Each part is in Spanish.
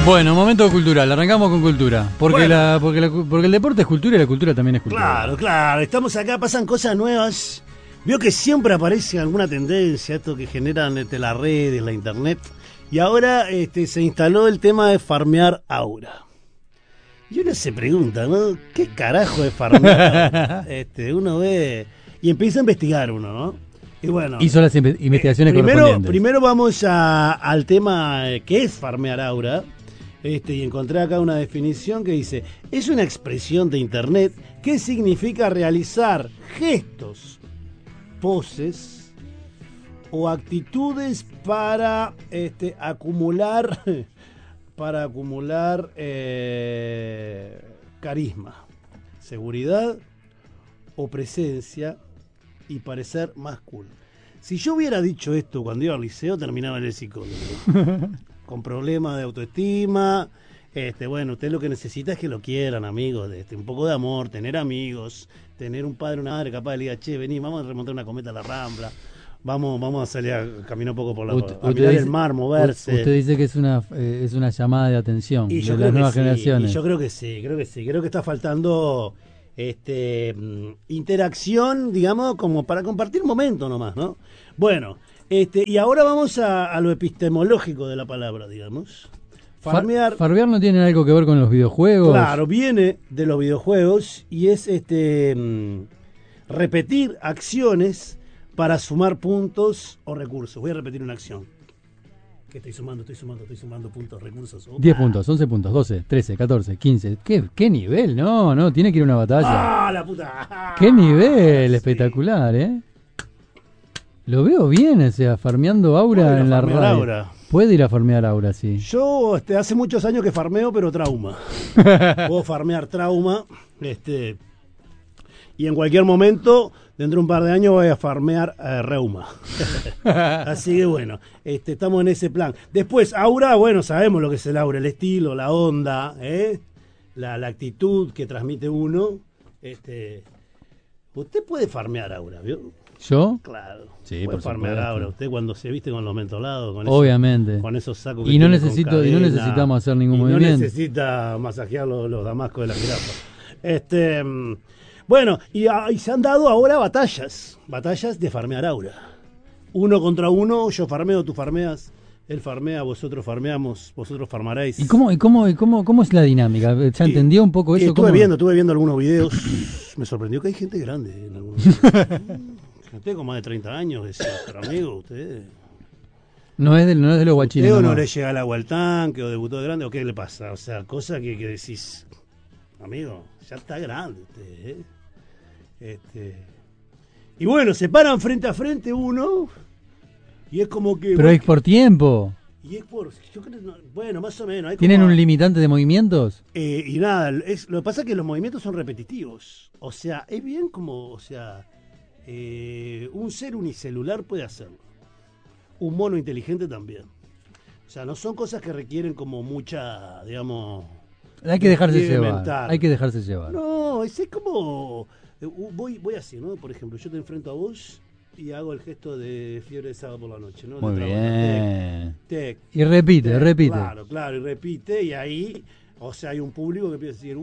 Bueno, momento cultural, arrancamos con cultura. Porque, bueno, porque el deporte es cultura y la cultura también es cultura. Claro, claro, estamos acá, pasan cosas nuevas. Veo que siempre aparece alguna tendencia, esto que generan las redes, la internet. Y ahora se instaló el tema de farmear aura. Y uno se pregunta, ¿no? ¿Qué carajo es farmear? Uno ve y empieza a investigar uno, ¿no? Y bueno, hizo las investigaciones correspondientes. Primero vamos al tema que es farmear aura. Y encontré acá una definición que dice: es una expresión de internet que significa realizar gestos, poses o actitudes para acumular carisma, seguridad o presencia y parecer más cool. Si yo hubiera dicho esto cuando iba al liceo, terminaba en el psicólogo. Con problemas de autoestima. Bueno, usted lo que necesita es que lo quieran, amigos. Un poco de amor, tener amigos, tener un padre, una madre capaz de diga, che, vení, vamos a remontar una cometa a la Rambla. Vamos a salir a caminar un poco por la a mirar el mar, moverse. Usted dice que es una llamada de atención de las nuevas generaciones. Y yo creo que sí. Creo que está faltando interacción, digamos, como para compartir un momento nomás, ¿no? Bueno, y ahora vamos a lo epistemológico de la palabra, digamos. Farmear no tiene algo que ver con los videojuegos. Claro, viene de los videojuegos y es repetir acciones para sumar puntos o recursos. Voy a repetir una acción. Que estoy sumando puntos, recursos. 10 puntos, 11 puntos, 12, 13, 14, 15. ¿Qué nivel? No, tiene que ir a una batalla. ¡Ah, la puta! ¡Qué nivel! Espectacular, ¿eh? Lo veo bien, o sea, farmeando aura en la radio. Puede ir a farmear aura, sí. Yo hace muchos años que farmeo, pero trauma. Puedo farmear trauma. Y en cualquier momento, dentro de un par de años, voy a farmear reuma. Así que bueno, estamos en ese plan. Después, aura, bueno, sabemos lo que es el aura, el estilo, la onda, la actitud que transmite uno. Usted puede farmear aura, ¿vio? ¿Yo? Claro. Sí, puede farmear aura. Usted cuando se viste con los mentolados, obviamente, con esos sacos que y no necesitamos hacer ningún movimiento. No necesita masajear los damascos de la jirafa. Bueno, y se han dado ahora batallas de farmear aura. Uno contra uno, yo farmeo, tú farmeas, él farmea, vosotros farmeamos, vosotros farmaréis. ¿Y cómo es la dinámica? ¿Ya entendió un poco eso? Estuve viendo algunos videos. Me sorprendió que hay gente grande en algunos videos. Gente con más de 30 años, pero amigo, usted... No es de los guachines. ¿O no le llega el agua al tanque, o debutó de grande, o qué le pasa? O sea, cosa que decís, amigo, ya está grande usted, Y bueno, se paran frente a frente uno, y es como que... Pero es por tiempo. Y es por... Yo creo, bueno, más o menos. ¿Tienen un limitante de movimientos? Y nada, lo que pasa es que los movimientos son repetitivos. O sea, es bien como... O sea, un ser unicelular puede hacerlo. Un mono inteligente también. O sea, no son cosas que requieren como mucha, digamos... Hay que dejarse llevar. No, es como... Voy así, ¿no? Por ejemplo, yo te enfrento a vos y hago el gesto de fiebre de sábado por la noche, ¿no? Muy bien. Tec, y repite. Claro, y repite, y ahí, o sea, hay un público que empieza a decir,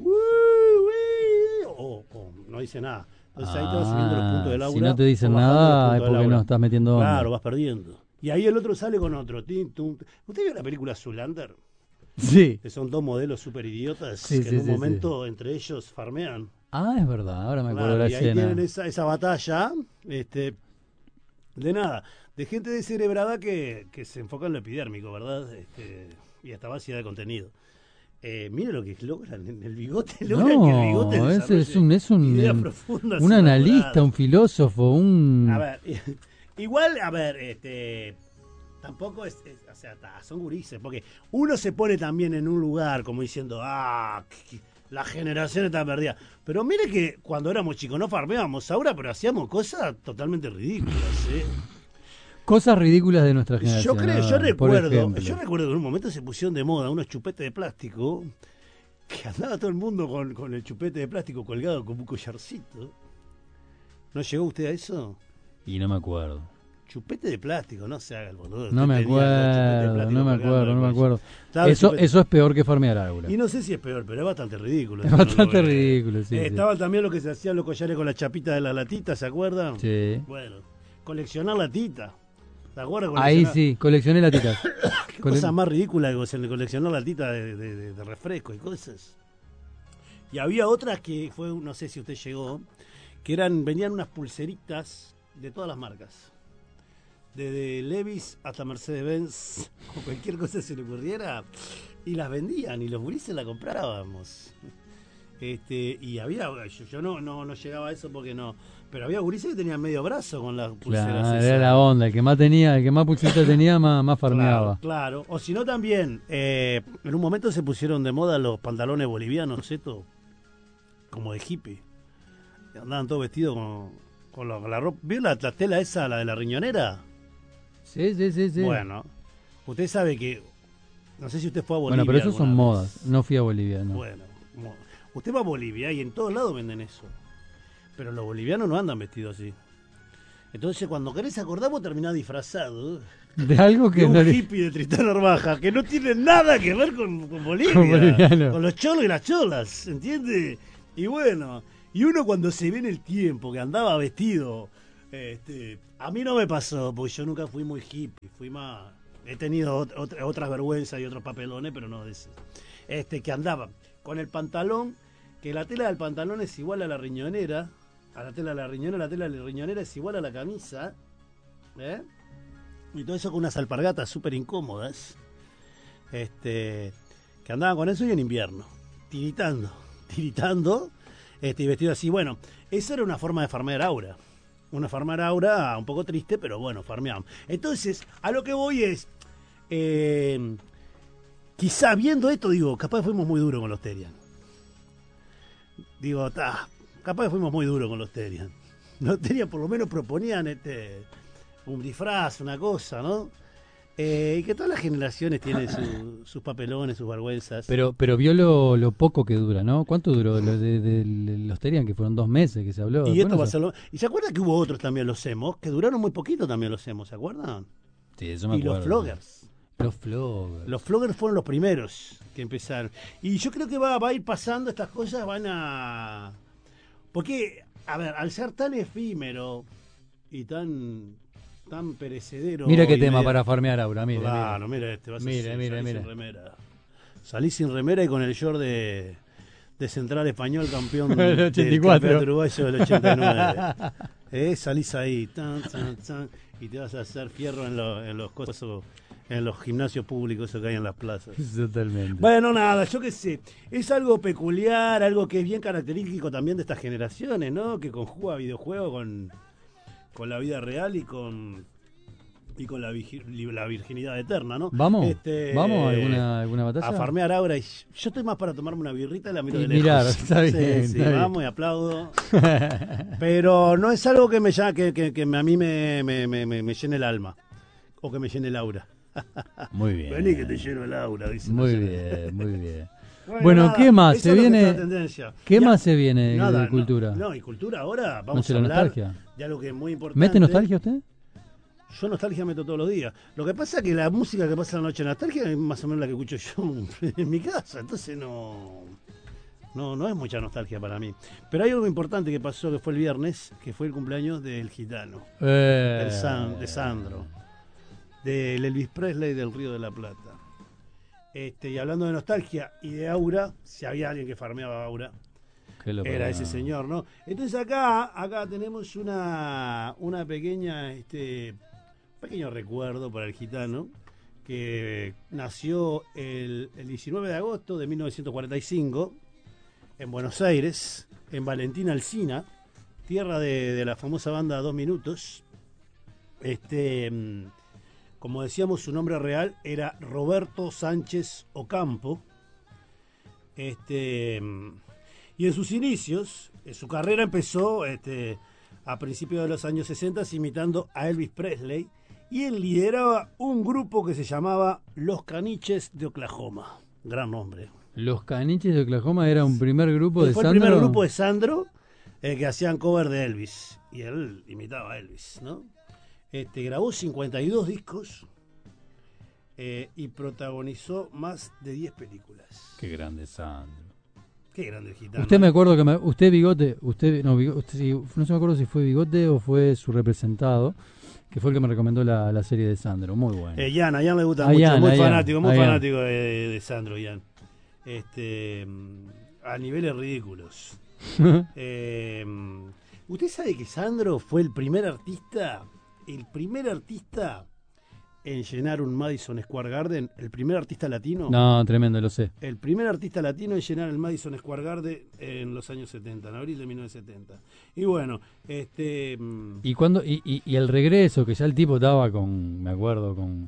o no dice nada. Entonces ahí te vas subiendo los puntos del aura. Si no te dicen nada, es porque no estás metiendo onda. Claro, vas perdiendo. Y ahí el otro sale con otro. ¿Usted vio la película Zoolander? Sí. Que son dos modelos súper idiotas que en un momento entre ellos farmean. Ah, es verdad, ahora me acuerdo de la escena. Y ahí tienen esa batalla, de nada, de gente descerebrada que se enfoca en lo epidérmico, ¿verdad? Y hasta vacía de contenido. Mire lo que logran en el bigote. Que el bigote es un analista, un filósofo, A ver, igual, tampoco es o sea, son gurises, porque uno se pone también en un lugar como diciendo, la generación está perdida. Pero mire que cuando éramos chicos no farmeábamos ahora, pero hacíamos cosas totalmente ridículas, Cosas ridículas de nuestra generación. Yo recuerdo que en un momento se pusieron de moda unos chupetes de plástico, que andaba todo el mundo con el chupete de plástico colgado como un collarcito. ¿No llegó usted a eso? Y no me acuerdo. Chupete de plástico, no se haga el boludo. No me acuerdo. Eso es peor que farmear aura. Y no sé si es peor, pero es bastante ridículo. Es bastante ridículo, sí. Estaban también lo que se hacían los collares con la chapita de la latita, ¿se acuerdan? Sí. Bueno, coleccionar latitas. ¿Se acuerdan? Ahí sí, coleccioné latitas. Qué cosa más ridícula que coleccionar latitas de refresco y cosas. Y había otras que fue, no sé si usted llegó, que vendían unas pulseritas de todas las marcas. Desde Levi's hasta Mercedes-Benz, o cualquier cosa se le ocurriera, y las vendían, y los gurises la comprábamos. Y había, yo no llegaba a eso porque no, pero había gurises que tenían medio brazo con las pulseras. Claro, era la onda, el que más pulseritas tenía, más farmeaba. Claro, o si no también, en un momento se pusieron de moda los pantalones bolivianos, ¿cierto? Como de hippie. Andaban todos vestidos con la ropa. ¿Vio la tela esa, la de la riñonera? Sí. Bueno, usted sabe que, no sé si usted fue a Bolivia. Bueno, pero eso son vez. modas, no fui a Bolivia, ¿no? Bueno, usted va a Bolivia y en todos lados venden eso. Pero los bolivianos no andan vestidos así. Entonces cuando querés acordar vos terminás disfrazado de algo que de un hippie de Tristán Arbaja, que no tiene nada que ver con Bolivia, con los cholos y las cholas, ¿entiendes? Y bueno, y uno cuando se ve en el tiempo que andaba vestido, a mí no me pasó, porque yo nunca fui muy hippie, fui más, he tenido otras vergüenzas y otros papelones, pero no de eso. Que andaba con el pantalón, que la tela del pantalón es igual a la riñonera, a la tela de la riñonera es igual a la camisa, y todo eso con unas alpargatas súper incómodas, que andaban con eso y en invierno, tiritando, y vestido así. Bueno, esa era una forma de farmear aura. Una farmear aura un poco triste, pero bueno, farmeamos. Entonces, a lo que voy es, quizá viendo esto, digo, capaz fuimos muy duros con los Terian. Digo, capaz fuimos muy duros con los Terian. Los Terian por lo menos proponían un disfraz, una cosa, ¿no? Y que todas las generaciones tienen sus papelones, sus vergüenzas. Pero vio lo poco que dura, ¿no? ¿Cuánto duró de los Terian? Que fueron 2 meses que se habló. Y esto va a ser ¿Y se acuerda que hubo otros también, los emos, que duraron muy poquito también los emos, ¿se acuerdan? Sí, eso me acuerdo. Y los floggers. Los floggers fueron los primeros que empezaron. Y yo creo que va a ir pasando estas cosas, porque, a ver, al ser tan efímero y tan perecedero. Mira qué tema para farmear aura, mira. Claro, mira vas a mira. sin remera. Salí sin remera y con el short de Central Español, campeón del 84. Uruguayo del 89. Salís ahí, y te vas a hacer fierro en los cosos, en los gimnasios públicos que hay en las plazas. Totalmente. Bueno, nada, yo qué sé. Es algo peculiar, algo que es bien característico también de estas generaciones, ¿no? Que conjuga videojuegos con la vida real y con la virginidad eterna, ¿no? ¿Vamos a alguna batalla? A farmear aura. Yo estoy más para tomarme una birrita y la miro de mirar, lejos. está bien, sí, está vamos y aplaudo. Pero no es algo que a mí me llene el alma o que me llene el aura. Muy bien. Vení que te lleno el aura, dice. Muy bien. Bueno, ¿qué más se viene? ¿Qué más se viene de cultura? No, y cultura ahora vamos a hablar nostalgia. De algo que es muy importante. ¿Mete nostalgia usted? Yo nostalgia meto todos los días. Lo que pasa es que la música que pasa la noche de nostalgia es más o menos la que escucho yo en mi casa. Entonces no es mucha nostalgia para mí. Pero hay algo importante que pasó, que fue el viernes, que fue el cumpleaños del gitano. De Sandro. Del Elvis Presley del Río de la Plata. Y hablando de nostalgia y de aura, si había alguien que farmeaba aura, era ese señor, ¿no? Entonces acá tenemos una pequeña, pequeño recuerdo para el gitano, que nació el 19 de agosto de 1945 en Buenos Aires, en Valentín Alsina, tierra de la famosa banda 2 Minutos. Como decíamos, su nombre real era Roberto Sánchez Ocampo. Y en sus inicios, su carrera empezó a principios de los años 60 imitando a Elvis Presley, y él lideraba un grupo que se llamaba Los Caniches de Oklahoma. Gran nombre. Los Caniches de Oklahoma era un primer grupo de Sandro. Fue el primer grupo de Sandro que hacían cover de Elvis, y él imitaba a Elvis, ¿no? Grabó 52 discos y protagonizó más de 10 películas. Qué grande Sandro. Qué grande el gitano. Usted me acuerdo que usted Bigote, no se me acuerdo si fue Bigote o fue su representado, que fue el que me recomendó la serie de Sandro, muy bueno. A Ian le gusta mucho, muy fanático de Sandro, Ian. A niveles ridículos. ¿Usted sabe que Sandro fue el primer artista en llenar un Madison Square Garden, el primer artista latino? No, tremendo, lo sé. El primer artista latino en llenar el Madison Square Garden en los años 70, en abril de 1970. Y bueno, y el regreso, que ya el tipo estaba me acuerdo, con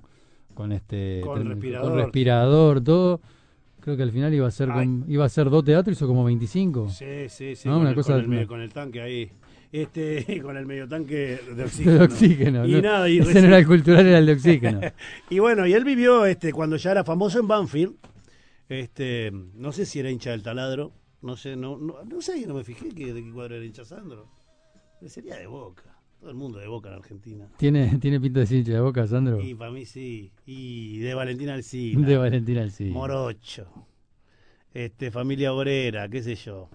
respirador, todo. Creo que al final iba a ser 2 teatros, hizo como 25. Sí, ¿no? Con el tanque ahí. Con el medio tanque de oxígeno. De oxígeno. Y ese no era el cultural, era el de oxígeno. Y bueno, y él vivió cuando ya era famoso en Banfield. No sé si era hincha del Taladro. No sé, no me fijé de qué cuadro era hincha Sandro. Pero sería de Boca. Todo el mundo de Boca en Argentina. ¿Tiene pinta de hincha de Boca, Sandro? Y para mí sí. Y de Valentín Alsina. De Valentín Alsina. Morocho. Familia obrera, qué sé yo.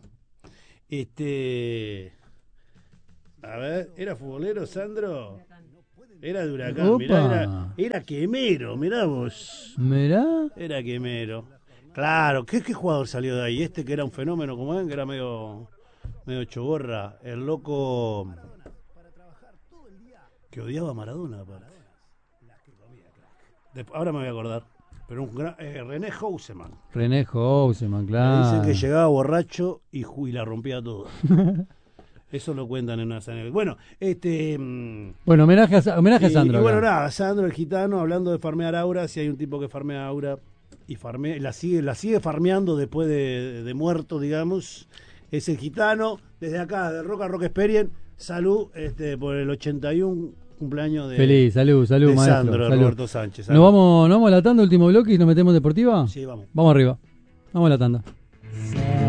A ver, ¿era futbolero, Sandro? Era de Huracán, mirá, era quemero, mirá vos. ¿Mirá? Era quemero. Claro, ¿qué jugador salió de ahí? Que era un fenómeno como él, que era medio chogorra, el loco que odiaba a Maradona, aparte. Ahora me voy a acordar. Pero un gran, René Houseman. René Houseman, claro. Me dicen que llegaba borracho y la rompía todo. Eso lo cuentan en una anécdotas. Bueno, Bueno, homenaje a Sandro. Y bueno, nada, Sandro el gitano, hablando de farmear aura, si hay un tipo que farmea aura y la sigue farmeando después de muerto, digamos, es el gitano. Desde acá, de Rock Experience, salud por el 81 cumpleaños de... Feliz, salud, de maestro. Sandro, salud. Roberto Sánchez. ¿Nos vamos a la tanda, último bloque, y nos metemos deportiva? Sí, vamos. Vamos arriba. Vamos a la tanda.